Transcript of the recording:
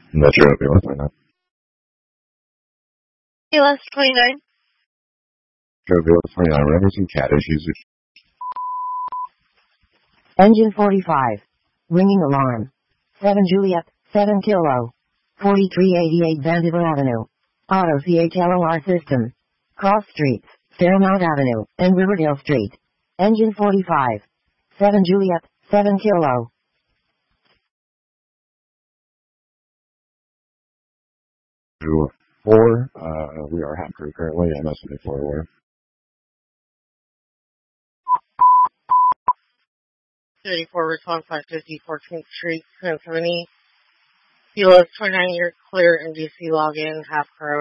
Metro North or not. PLS 29. Metro 29, Reverson Cat issues. Engine 45. Ringing alarm. 7 Juliet, 7 Kilo. 4388 Vandiver Avenue. Auto CHLOR system. Cross Streets, Fairmount Avenue, and Riverdale Street. Engine 45. 7 Juliet, 7 Kilo. To 4, we are half crew currently, MSA 4 aware. 34 response 550 14th Street, 1070. PLS 29, you're clear, NDC login, half crew.